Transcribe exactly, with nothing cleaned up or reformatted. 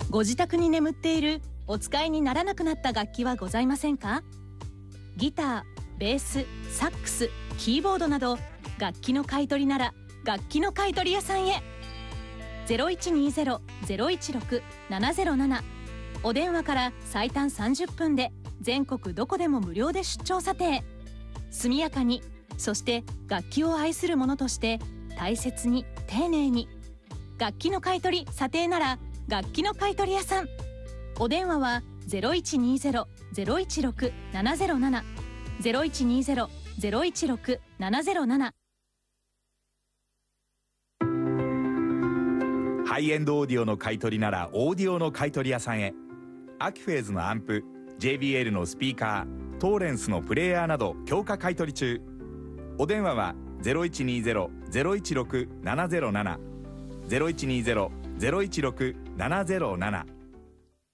ご自宅に眠っているお使いにならなくなった楽器はございませんか？ギター、ベース、サックス、キーボードなど楽器の買い取りなら楽器の買い取り屋さんへ。 ゼロいちにゼロ ゼロいちろく ななゼロなな お電話から最短さんじゅっぷんで全国どこでも無料で出張査定。速やかに、そして楽器を愛する者として大切に丁寧に。楽器の買い取り査定なら楽器の買い取り屋さん。お電話は ゼロいちにゼロ ゼロいちろく ななゼロなな ゼロいちにゼロ ゼロいちろく ななゼロなな。 ハイエンドオーディオの買い取りならオーディオの買い取り屋さんへ。アキフェーズのアンプ、 ジェイビーエル のスピーカー、トーレンスのプレイヤーなど強化買い取り中。お電話は ゼロいちにゼロ ゼロいちろく ななゼロなな ゼロいちにゼロ ゼロいちろく ななゼロなな